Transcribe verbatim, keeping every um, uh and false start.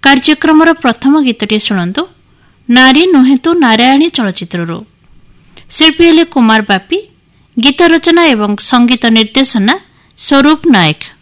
କାର୍ଯ୍ୟକ୍ରମର ପ୍ରଥମ ଗୀତଟି ଶୁଣନ୍ତୁ ନାରୀ ନୁହେଁ ତୁ ନାରାୟଣୀ ଚଳଚ୍ଚିତ୍ରରୁ। ଶିଳ୍ପୀ ହେଲେ କୁମାର ବାପି, ଗୀତ ରଚନା ଏବଂ ସଙ୍ଗୀତ ନିର୍ଦ୍ଦେଶନା ସ୍ୱରୂପ ନାୟକ।